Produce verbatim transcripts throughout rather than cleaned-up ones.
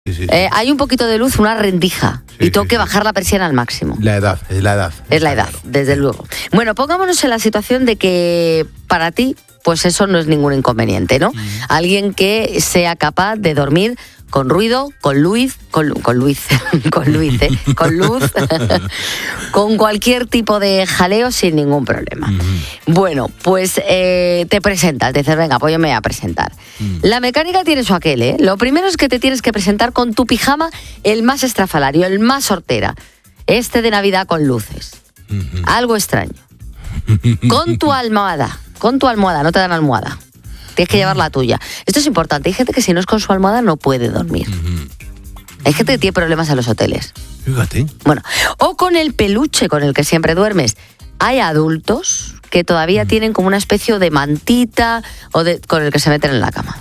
Sí, sí, sí. Eh, hay un poquito de luz, una rendija, Sí, y tengo sí, que sí. bajar la persiana al máximo. La edad, es la edad. Es la está edad, claro. desde luego. Bueno, pongámonos en la situación de que para ti, pues eso no es ningún inconveniente, ¿no? Alguien que sea capaz de dormir con ruido, con luz, con, lu- con luz, con luz, ¿eh? Con luz, con cualquier tipo de jaleo sin ningún problema. Bueno, pues eh, te presentas, dices, venga, pues yo me voy a presentar. La mecánica tiene su aquel, ¿eh? Lo primero es que te tienes que presentar con tu pijama, el más estrafalario, el más hortera. Este de Navidad con luces. Algo extraño. Con tu almohada, con tu almohada, no te dan almohada. Tienes que llevar la tuya. Esto es importante. Hay gente que si no es con su almohada no puede dormir. Hay gente que tiene problemas en los hoteles. Fíjate. Bueno, o con el peluche con el que siempre duermes. Hay adultos que todavía tienen como una especie de mantita o de, con el que se meten en la cama.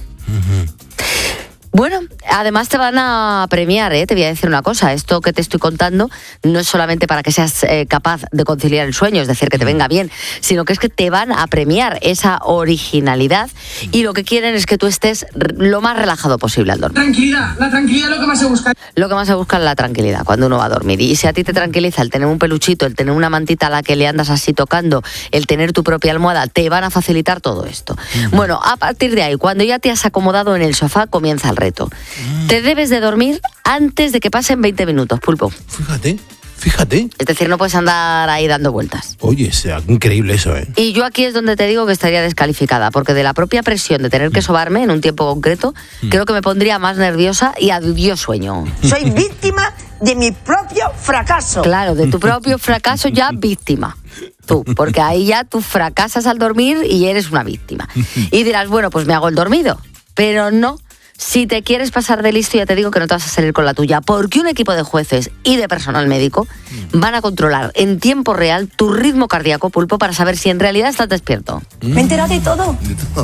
Bueno, además te van a premiar, ¿eh? Te voy a decir una cosa, esto que te estoy contando no es solamente para que seas eh, capaz de conciliar el sueño, es decir, que te venga bien, sino que es que te van a premiar esa originalidad y lo que quieren es que tú estés r- lo más relajado posible al dormir. Tranquilidad, la tranquilidad es lo que más se busca. Lo que más se busca es la tranquilidad cuando uno va a dormir. Y si a ti te tranquiliza el tener un peluchito, el tener una mantita a la que le andas así tocando, el tener tu propia almohada, te van a facilitar todo esto. Bueno, a partir de ahí, cuando ya te has acomodado en el sofá, comienza el reto. Te debes de dormir antes de que pasen veinte minutos, Pulpo. Fíjate, fíjate. Es decir, no puedes andar ahí dando vueltas. Oye, es increíble eso, ¿eh? Y yo aquí es donde te digo que estaría descalificada, porque de la propia presión de tener que sobarme en un tiempo concreto, creo que me pondría más nerviosa y adiós sueño. Soy víctima de mi propio fracaso. Claro, de tu propio fracaso ya víctima. Tú, porque ahí ya tú fracasas al dormir y eres una víctima. Y dirás, bueno, pues me hago el dormido. Pero no. Si te quieres pasar de listo, ya te digo que no te vas a salir con la tuya, porque un equipo de jueces y de personal médico van a controlar en tiempo real tu ritmo cardíaco, Pulpo, para saber si en realidad estás despierto. Me he enterado de todo. De todo.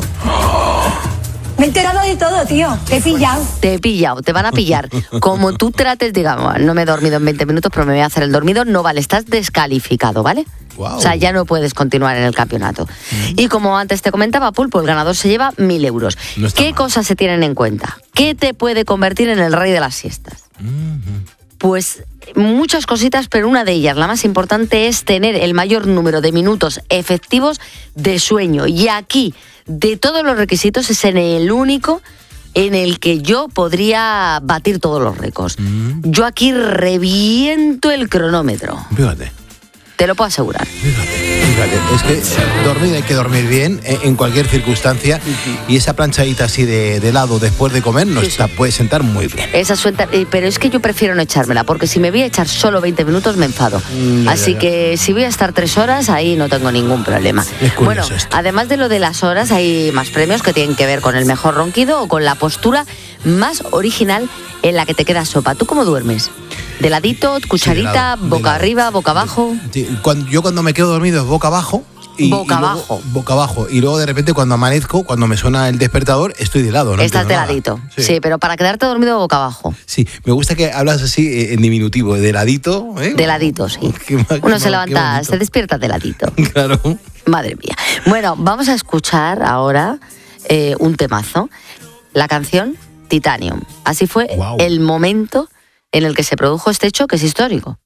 Me he enterado de todo, tío. Te he pillado. Te he pillado, te van a pillar. Como tú trates, digamos, no me he dormido en veinte minutos, pero me voy a hacer el dormido, no vale, estás descalificado, ¿vale? Guau. O sea, ya no puedes continuar en el campeonato. Y como antes te comentaba, Pulpo, el ganador se lleva mil euros. No está ¿Qué mal. cosas se tienen en cuenta? ¿Qué te puede convertir en el rey de las siestas? Pues muchas cositas, pero una de ellas, la más importante, es tener el mayor número de minutos efectivos de sueño. Y aquí, de todos los requisitos, es en el único en el que yo podría batir todos los récords. Yo aquí reviento el cronómetro. Fíjate. Te lo puedo asegurar. Fíjate, fíjate, es que dormir hay que dormir bien en, en cualquier circunstancia y esa planchadita así de, de lado después de comer nos Sí, sí. la puede sentar muy bien. Esa suelta, eh, pero es que yo prefiero no echármela, porque si me voy a echar solo veinte minutos me enfado. Mm, ya, Así ya, ya. que si voy a estar tres horas, ahí no tengo ningún problema. Es curioso Bueno, esto. además de lo de las horas, hay más premios que tienen que ver con el mejor ronquido o con la postura más original en la que te queda sopa. ¿Tú cómo duermes? ¿De ladito, cucharita, Sí, de lado, de boca lado. arriba, boca abajo? Sí, cuando, yo cuando me quedo dormido es boca abajo. Y, Boca y luego- abajo. Boca abajo. Y luego de repente cuando amanezco, cuando me suena el despertador, estoy de lado. No Estás de entiendo nada. ladito. Sí. Sí, pero para quedarte dormido boca abajo. Sí, me gusta que hablas así eh, en diminutivo, de ladito. ¿eh? De ladito, sí. Qué ma- Uno qué se ma- levanta, qué bonito. se despierta de ladito. Claro. Madre mía. Bueno, vamos a escuchar ahora eh, un temazo. La canción Titanium. Así fue Guau. el momento en el que se produjo este hecho que es histórico.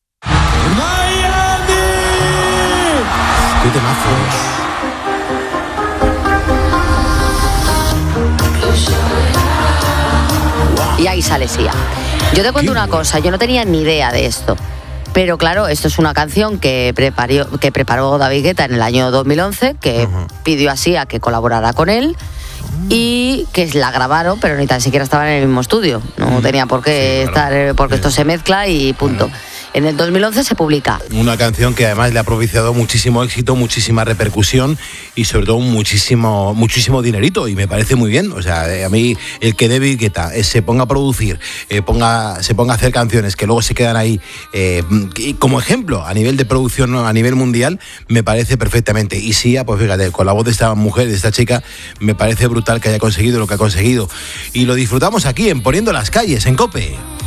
Qué temazo. Y ahí sale Sia. Yo te cuento Qué una bueno. cosa, yo no tenía ni idea de esto. Pero claro, esto es una canción que preparó, que preparó David Guetta en el año dos mil once, que Ajá. pidió a Sia que colaborara con él y que la grabaron, pero ni tan siquiera estaban en el mismo estudio. No tenía por qué Sí, claro. estar, eh, porque Sí. esto se mezcla y punto. En el dos mil once se publica. Una canción que además le ha propiciado muchísimo éxito, muchísima repercusión y sobre todo muchísimo muchísimo dinerito y me parece muy bien. O sea, eh, a mí el que David Guetta eh, se ponga a producir, eh, ponga, se ponga a hacer canciones que luego se quedan ahí eh, y como ejemplo a nivel de producción, ¿no? A nivel mundial, me parece perfectamente. Y Sia, pues fíjate, con la voz de esta mujer, de esta chica, me parece brutal que haya conseguido lo que ha conseguido. Y lo disfrutamos aquí en Poniendo las Calles, en COPE.